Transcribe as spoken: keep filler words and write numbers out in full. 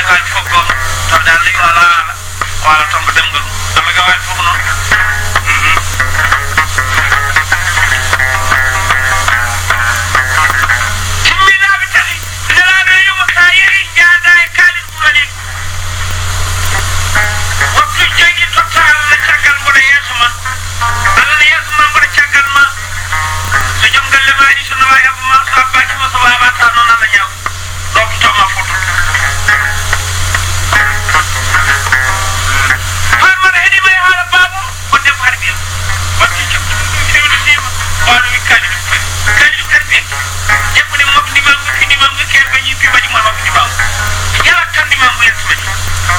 kaaj foggoon taw daal li wala wala tomb dem nga dama ga waaj foofu noonu timmina bi taxi nelaɗo yuma sa yeri jaada e kaalis ɓurani waktu jegi totta allah caggal mboɗo yeeso ma allah ne yeeso ma mboɗo caggal ma so joom galle maɗi so nawa heɓa ma so abbakima so wawata noon allah ñaaw